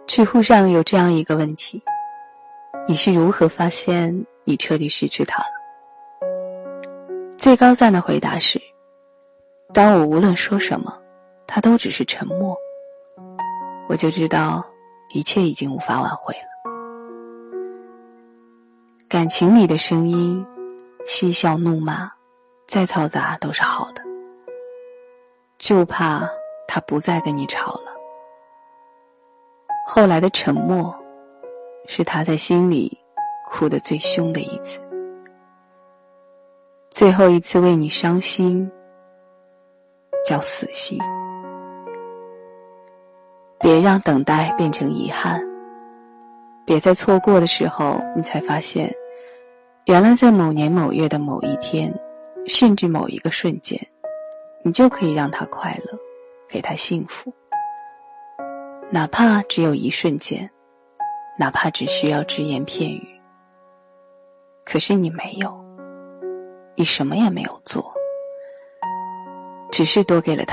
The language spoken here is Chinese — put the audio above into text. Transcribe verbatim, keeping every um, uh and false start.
知乎上有这样一个问题：你是如何发现你彻底失去他了？最高赞的回答是：当我无论说什么，他都只是沉默，我就知道一切已经无法挽回了。感情里的声音，嬉笑怒骂，再嘈杂都是好的，就怕他不再跟你吵了。后来的沉默，是他在心里哭得最凶的一次，最后一次为你伤心，叫死心。别让等待变成遗憾，别在错过的时候，你才发现，原来在某年某月的某一天，甚至某一个瞬间，你就可以让他快乐，给他幸福。哪怕只有一瞬间，哪怕只需要只言片语。可是你没有，你什么也没有做，只是多给了他